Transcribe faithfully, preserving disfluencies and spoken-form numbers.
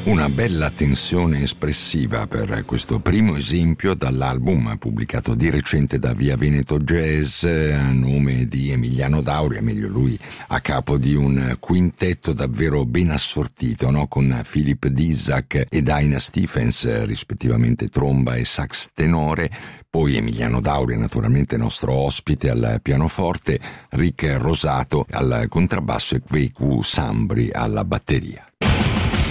Una bella tensione espressiva per questo primo esempio dall'album pubblicato di recente da Via Veneto Jazz a nome di Emiliano D'Auria, meglio lui a capo di un quintetto davvero ben assortito, no? Con Philip Dizak e Dinah Stephens rispettivamente tromba e sax tenore, poi Emiliano D'Auria naturalmente nostro ospite al pianoforte, Rick Rosato al contrabbasso e Kweku Sambri alla batteria.